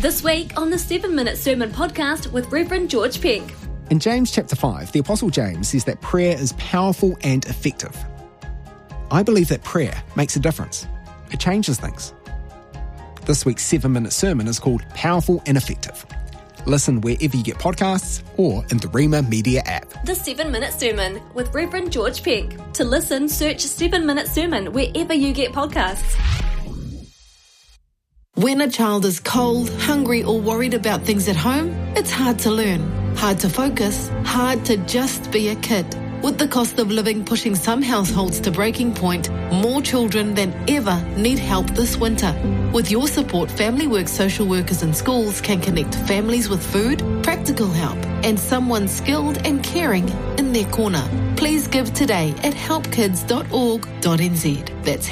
This week on the 7 Minute Sermon Podcast with Reverend George Peck. In James chapter 5, the Apostle James says that prayer is powerful and effective. I believe that prayer makes a difference. It changes things. This week's 7 Minute Sermon is called Powerful and Effective. Listen wherever you get podcasts or in the Rima Media app. The 7 Minute Sermon with Reverend George Peck. To listen, search 7 Minute Sermon wherever you get podcasts. When a child is cold, hungry, or worried about things at home, it's hard to learn, hard to focus, hard to just be a kid. With the cost of living pushing some households to breaking point, more children than ever need help this winter. With your support, Family Work social workers and schools can connect families with food, practical help, and someone skilled and caring in their corner. Please give today at helpkids.org.nz. That's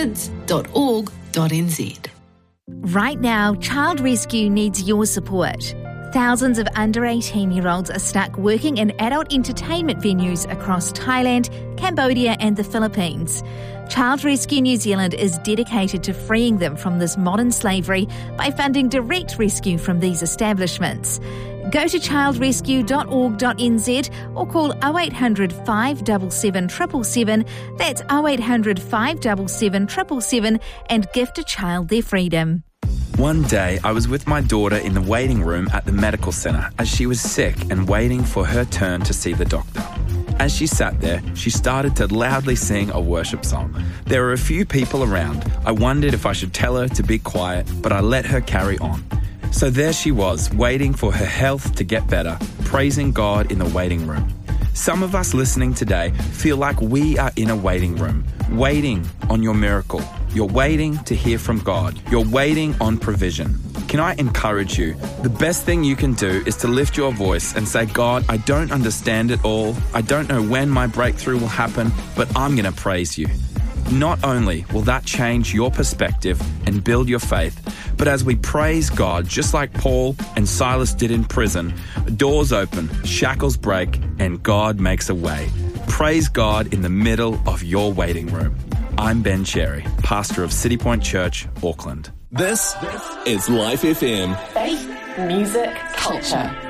helpkids.org.nz. Right now, Child Rescue needs your support. Thousands of under 18-year-olds are stuck working in adult entertainment venues across Thailand, Cambodia and the Philippines. Child Rescue New Zealand is dedicated to freeing them from this modern slavery by funding direct rescue from these establishments. Go to childrescue.org.nz or call 0800 577 777, that's 0800 577 777, and gift a child their freedom. One day, I was with my daughter in the waiting room at the medical centre as she was sick and waiting for her turn to see the doctor. As she sat there, she started to loudly sing a worship song. There were a few people around. I wondered if I should tell her to be quiet, but I let her carry on. So there she was, waiting for her health to get better, praising God in the waiting room. Some of us listening today feel like we are in a waiting room, waiting on your miracle. You're waiting to hear from God. You're waiting on provision. Can I encourage you? The best thing you can do is to lift your voice and say, God, I don't understand it all. I don't know when my breakthrough will happen, but I'm going to praise you. Not only will that change your perspective and build your faith, but as we praise God, just like Paul and Silas did in prison, doors open, shackles break, and God makes a way. Praise God in the middle of your waiting room. I'm Ben Cherry, pastor of City Point Church, Auckland. This is Life FM. Faith, music, culture.